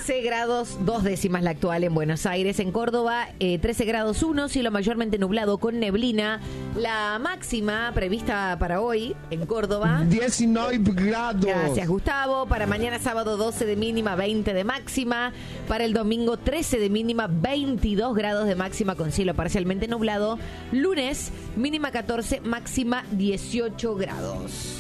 13 grados 2 décimas la actual en Buenos Aires. En Córdoba, 13 grados 1, cielo mayormente nublado con neblina. La máxima prevista para hoy en Córdoba, 19 grados. Gracias, Gustavo. Para mañana sábado, 12 de mínima, 20 de máxima. Para el domingo, 13 de mínima, 22 grados de máxima con cielo parcialmente nublado. Lunes, mínima 14, máxima 18 grados.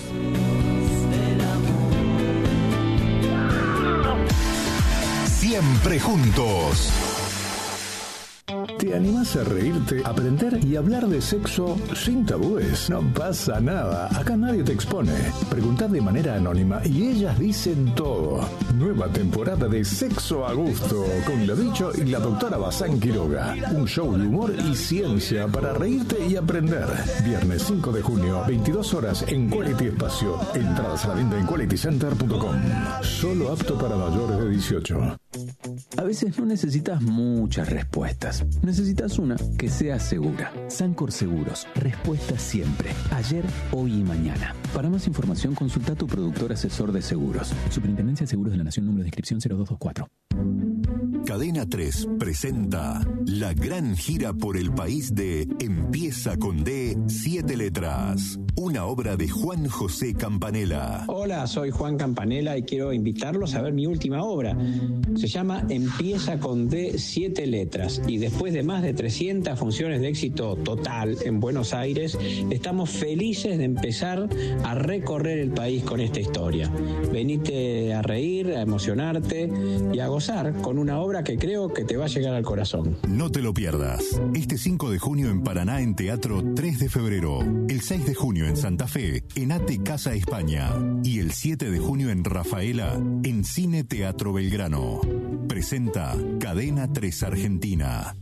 Siempre juntos. ¿Te animás a reírte, aprender y hablar de sexo sin tabúes? No pasa nada, acá nadie te expone. Preguntá de manera anónima y ellas dicen todo. Nueva temporada de Sexo a Gusto con la Bicho y la doctora Bazán Quiroga. Un show de humor y ciencia para reírte y aprender. Viernes 5 de junio, 22 horas en Quality Espacio. Entradas a la venta en qualitycenter.com. Solo apto para mayores de 18. A veces no necesitas muchas respuestas. Necesitas una que sea segura. Sancor Seguros. Respuesta siempre. Ayer, hoy y mañana. Para más información, consulta a tu productor asesor de seguros. Superintendencia de Seguros de la Nación, número de inscripción 0224. Cadena 3 presenta la gran gira por el país de Empieza con D, 7 letras. Una obra de Juan José Campanella. Hola, soy Juan Campanella y quiero invitarlos a ver mi última obra. Se llama Empieza con D, 7 letras. Y después de más de 300 funciones de éxito total en Buenos Aires, estamos felices de empezar a recorrer el país con esta historia. Venite a reír, a emocionarte y a gozar con una obra que creo que te va a llegar al corazón. No te lo pierdas. Este 5 de junio en Paraná en Teatro 3 de febrero. El 6 de junio en Santa Fe, en ATE Casa España. Y el 7 de junio en Rafaela, en Cine Teatro Belgrano. Presenta Cadena 3 Argentina.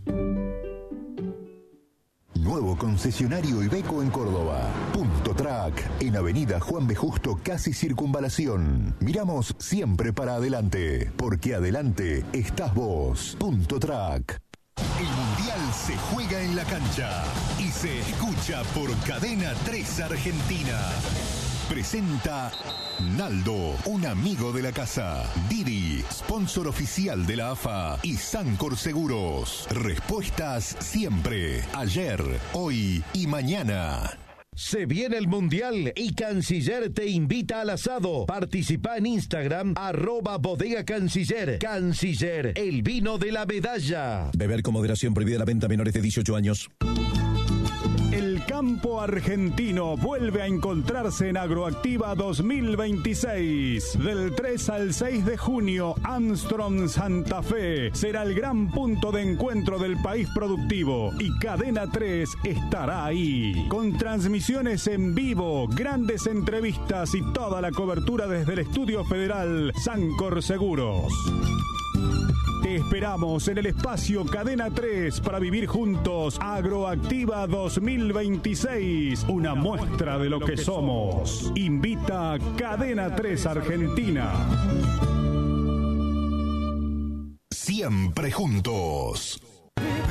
Nuevo concesionario Iveco en Córdoba. Punto Track, en Avenida Juan B. Justo, casi Circunvalación. Miramos siempre para adelante, porque adelante estás vos. Punto Track. El Mundial se juega en la cancha y se escucha por Cadena 3 Argentina. Presenta Naldo, un amigo de la casa. Didi, sponsor oficial de la AFA y Sancor Seguros. Respuestas siempre, ayer, hoy y mañana. Se viene el Mundial y Canciller te invita al asado. Participa en Instagram, @bodega Canciller. Canciller, el vino de la medalla. Beber con moderación, prohibida la venta a menores de 18 años. El campo argentino vuelve a encontrarse en Agroactiva 2026. Del 3 al 6 de junio, Armstrong Santa Fe será el gran punto de encuentro del país productivo y Cadena 3 estará ahí. Con transmisiones en vivo, grandes entrevistas y toda la cobertura desde el Estudio Federal Sancor Seguros. Te esperamos en el espacio Cadena 3 para vivir juntos Agroactiva 2026, una muestra de lo que somos. Invita a Cadena 3 Argentina. Siempre juntos.